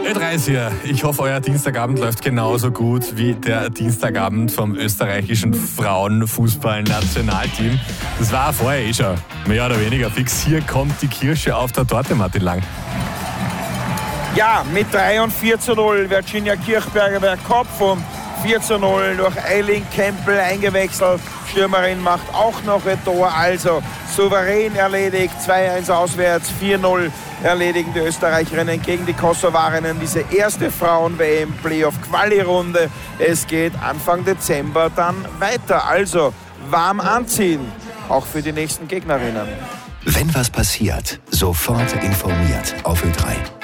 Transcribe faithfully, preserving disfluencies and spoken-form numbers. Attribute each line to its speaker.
Speaker 1: Ö drei ist hier. Ich hoffe, euer Dienstagabend läuft genauso gut wie der Dienstagabend vom österreichischen Frauenfußball-Nationalteam. Das war vorher eh schon mehr oder weniger fix. Hier kommt die Kirsche auf der Torte, Martin Lang.
Speaker 2: Ja, mit drei und vier zu null. Virginia Kirchberger per Kopf und vier zu null durch Eileen Campbell eingewechselt. Stürmerin macht auch noch ein Tor, also souverän erledigt. zwei eins auswärts, vier null erledigen die Österreicherinnen gegen die Kosovarinnen. Diese erste Frauen-W M-Playoff-Quali-Runde. Es geht Anfang Dezember dann weiter. Also warm anziehen, auch für die nächsten Gegnerinnen.
Speaker 3: Wenn was passiert, sofort informiert auf Ö drei.